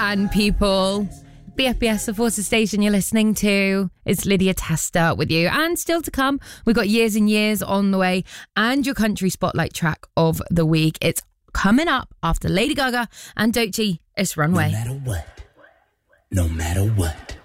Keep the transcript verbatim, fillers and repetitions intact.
and people. B F B S, the Forces Station you're listening to. It's Lydia Testa with you. And still to come, we've got Years and Years on the way and your country spotlight track of the week. It's coming up after Lady Gaga and Doechii. It's Runway. No matter what, no matter what.